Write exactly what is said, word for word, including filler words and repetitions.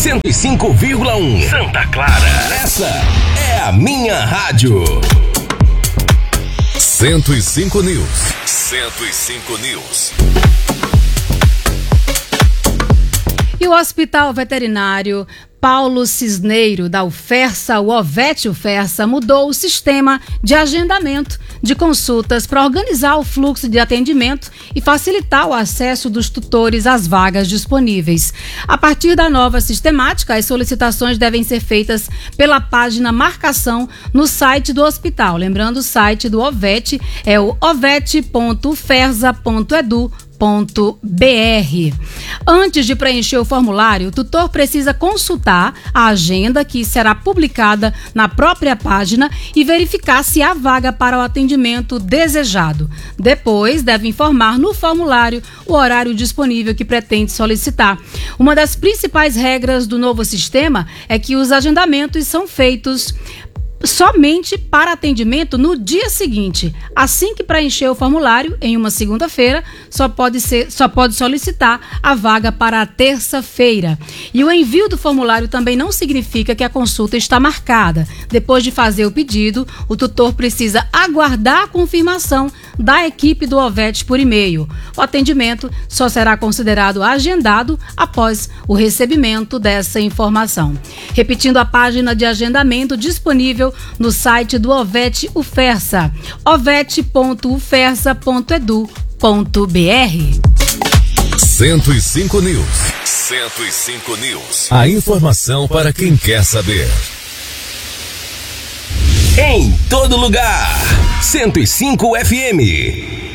cento e cinco vírgula um Santa Clara. Essa é a minha rádio. cento e cinco News. cento e cinco News. E o Hospital Veterinário Paulo Cisneiro, da UFERSA, o OVET UFERSA, mudou o sistema de agendamento de consultas para organizar o fluxo de atendimento e facilitar o acesso dos tutores às vagas disponíveis. A partir da nova sistemática, as solicitações devem ser feitas pela página Marcação no site do hospital. Lembrando, o site do OVET é o ovet ponto ufersa ponto edu ponto br. Antes de preencher o formulário, o tutor precisa consultar a agenda que será publicada na própria página e verificar se há vaga para o atendimento desejado. Depois, deve informar no formulário o horário disponível que pretende solicitar. Uma das principais regras do novo sistema é que os agendamentos são feitos somente para atendimento no dia seguinte. Assim que preencher o formulário, em uma segunda-feira, só pode ser, só pode solicitar a vaga para a terça-feira. E o envio do formulário também não significa que a consulta está marcada. Depois de fazer o pedido, o tutor precisa aguardar a confirmação da equipe do OVET por e-mail. O atendimento só será considerado agendado após o recebimento dessa informação. Repetindo, a página de agendamento disponível no site do OVET UFERSA, ovet ponto ufersa ponto edu ponto br. cento e cinco News. cento e cinco News. A informação para quem quer saber. Em todo lugar, cento e cinco F M.